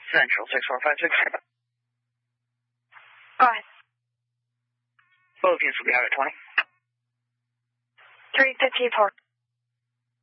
Central 6456. Go ahead. Both units will be out at 20. 354.